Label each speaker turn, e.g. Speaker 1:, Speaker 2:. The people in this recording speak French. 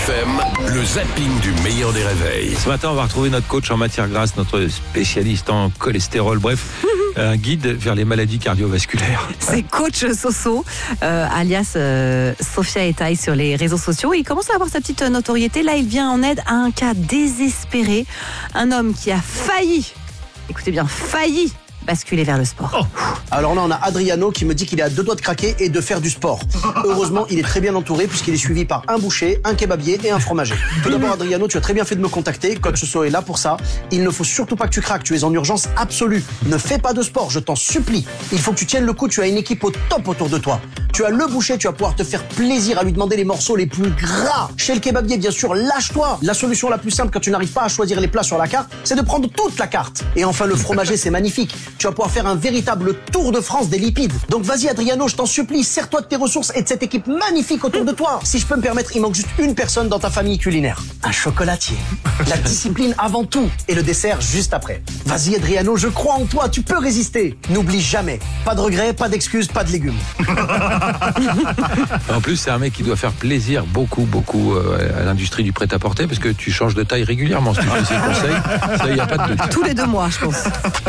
Speaker 1: FM, le zapping du meilleur des réveils.
Speaker 2: Ce matin, on va retrouver notre coach en matière grasse, notre spécialiste en cholestérol, bref, un guide vers les maladies cardiovasculaires.
Speaker 3: C'est coach Soso, alias Sophia Etaï sur les réseaux sociaux. Il commence à avoir sa petite notoriété. Là, il vient en aide à un cas désespéré. Un homme qui a failli, écoutez bien, failli basculer vers le sport.
Speaker 4: Alors là, on a Adriano qui me dit qu'il est à 2 doigts de craquer et de faire du sport. Heureusement, il est très bien entouré puisqu'il est suivi par un boucher, un kebabier et un fromager. Tout d'abord, Adriano, tu as très bien fait de me contacter. Coach So est là pour ça. Il ne faut surtout pas que tu craques. Tu es en urgence absolue. Ne fais pas de sport, je t'en supplie. Il faut que tu tiennes le coup. Tu as une équipe au top autour de toi. Tu as le boucher, tu vas pouvoir te faire plaisir à lui demander les morceaux les plus gras. Chez le kebabier, bien sûr, lâche-toi. La solution la plus simple quand tu n'arrives pas à choisir les plats sur la carte, c'est de prendre toute la carte. Et enfin, le fromager, c'est magnifique. Tu vas pouvoir faire un véritable tour de France des lipides. Donc vas-y Adriano, je t'en supplie, sers-toi de tes ressources et de cette équipe magnifique autour de toi. Si je peux me permettre, il manque juste une personne dans ta famille culinaire. Un chocolatier. La discipline avant tout et le dessert juste après. Vas-y Adriano, je crois en toi, tu peux résister. N'oublie jamais, pas de regrets, pas d'excuses, pas de légumes.
Speaker 2: En plus, c'est un mec qui doit faire plaisir beaucoup à l'industrie du prêt-à-porter parce que tu changes de taille régulièrement. Si tu fais ses conseils, ça, il n'y a pas de doute.
Speaker 3: Tous les 2 mois, je pense.